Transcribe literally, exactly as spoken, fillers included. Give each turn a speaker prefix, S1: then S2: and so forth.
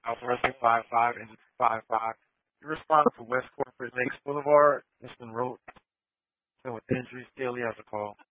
S1: Southwestern five five and five five. You respond to West Corporate Lakes Boulevard, Eastern Road, and with injuries daily as a call.